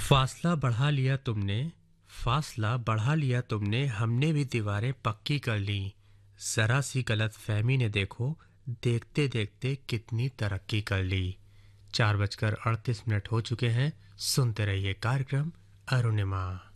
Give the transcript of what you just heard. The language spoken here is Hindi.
फासला बढ़ा लिया तुमने, फासला बढ़ा लिया तुमने, हमने भी दीवारें पक्की कर ली। जरा सी गलत फहमी ने देखो, देखते देखते कितनी तरक्की कर ली। 4:38 हो चुके हैं। सुनते रहिए कार्यक्रम अरुणिमा।